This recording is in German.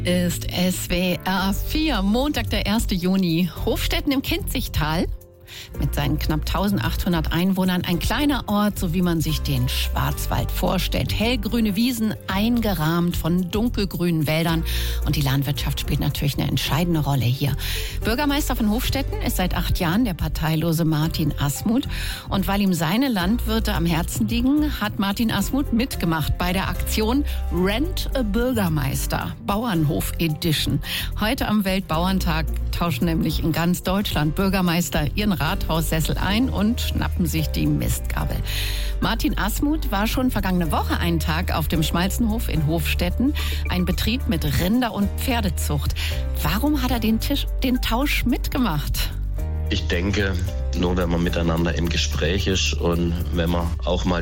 Ist SWR 4, Montag, der 1. Juni. Hofstetten im Kinzigtal. Mit seinen knapp 1800 Einwohnern ein kleiner Ort, so wie man sich den Schwarzwald vorstellt. Hellgrüne Wiesen, eingerahmt von dunkelgrünen Wäldern. Und die Landwirtschaft spielt natürlich eine entscheidende Rolle hier. Bürgermeister von Hofstetten ist seit 8 Jahren der parteilose Martin Asmuth. Und weil ihm seine Landwirte am Herzen liegen, hat Martin Asmuth mitgemacht bei der Aktion Rent a Bürgermeister, Bauernhof Edition. Heute am Weltbauerntag tauschen nämlich in ganz Deutschland Bürgermeister ihren Rathaussessel ein und schnappen sich die Mistgabel. Martin Asmuth war schon vergangene Woche einen Tag auf dem Schmalzenhof in Hofstetten, ein Betrieb mit Rinder- und Pferdezucht. Warum hat er den Tausch mitgemacht? Ich denke, nur wenn man miteinander im Gespräch ist und wenn man auch mal